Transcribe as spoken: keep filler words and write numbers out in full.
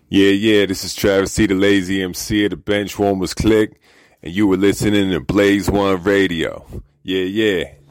Yeah, yeah, this is Travis T, the lazy M C of the Benchwarmers Click, and you were listening to Blaze One Radio. Yeah, yeah.